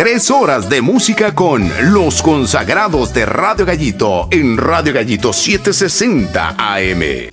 3 horas de música con los consagrados de Radio Gallito en Radio Gallito 760 AM.